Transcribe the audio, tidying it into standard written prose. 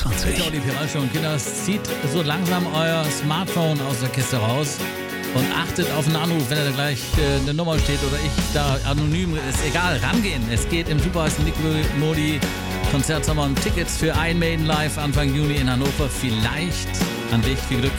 Ciao, die Piralshow und Kinder, zieht so langsam euer Smartphone aus der Kiste raus und achtet auf einen Anruf, wenn da gleich eine Nummer steht oder ich da anonym, ist egal, rangehen. Es geht im super heißen Nick Modi Konzertsommer um Tickets für Iron Maiden live Anfang Juni in Hannover. Vielleicht an dich, viel Glück.